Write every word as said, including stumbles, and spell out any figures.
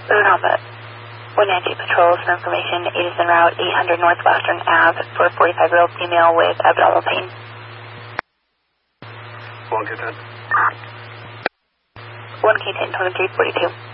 Blue Combat. one ninety Patrol, some information, eight is en route, eight hundred Northwestern Ave for a forty-five-year-old female with abdominal pain. one K ten. one K ten, twenty-three forty-two.